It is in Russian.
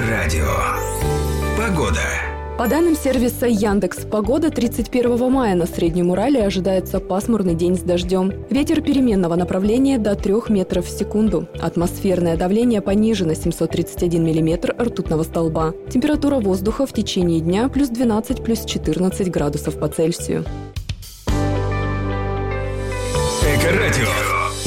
Эко-радио. Погода. По данным сервиса Яндекс.Погода, 31 мая на Среднем Урале ожидается пасмурный день с дождем. Ветер переменного направления до 3 метров в секунду. Атмосферное давление понижено 731 миллиметр ртутного столба. Температура воздуха в течение дня плюс 12, плюс 14 градусов по Цельсию. Эко-радио.